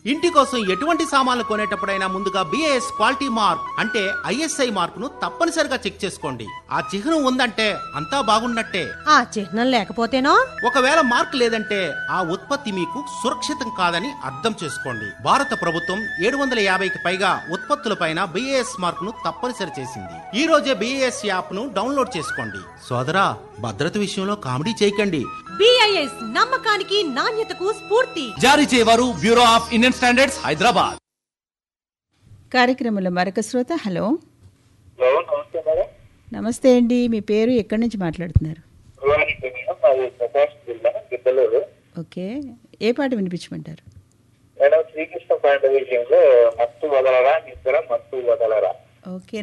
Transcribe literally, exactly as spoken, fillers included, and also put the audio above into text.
ఇంటి కోసం ఎటువంటి సామాన్లు కొనేటప్పుడైనా ముందుగా బిఏఎస్ క్వాలిటీ మార్క్ అంటే ఐఎస్ఐ మార్క్ ను తప్పనిసరిగా చెక్ చేసుకోండి. ఆ చిహ్నం ఉందంటే అంతా బాగున్నట్టే. ఆ చిహ్నం లేకపోతేనో? ఒకవేళ మార్క్ లేదంటే ఆ ఉత్పత్తి మీకు సురక్షితం కాదని అర్థం చేసుకోండి. భారత ప్రభుత్వం ఏడు వందల యాభైకి పైగా ఉత్పత్తులపైన బిఏఎస్ మార్క్ ను తప్పనిసరి చేసింది. ఈ రోజే బిఏఎస్ యాప్ ను డౌన్లోడ్ చేసుకోండి. సోదరా, భద్రత విషయంలో కామెడీ చేయకండి. బిఐఎస్ నమ్మకానికి నాణ్యతకు స్ఫూర్తి. జారీ చేయవారు bureau of Indian standards, Hyderabad. కార్యక్రమంలో మరొక శ్రోత. హలో నమస్తే మేడం. నమస్తే అండి, మీ పేరు ఎక్కడి నుంచి మాట్లాడుతున్నారు? ప్రకాశం జిల్లా గిద్దలూరు. ఓకే, ఏ పాట వినిపించమంటారు? మేడం, శ్రీకృష్ణ పాండ విషయంలో మత్తు వదలరా నిద్ర మత్తు వదలరా. ఓకే.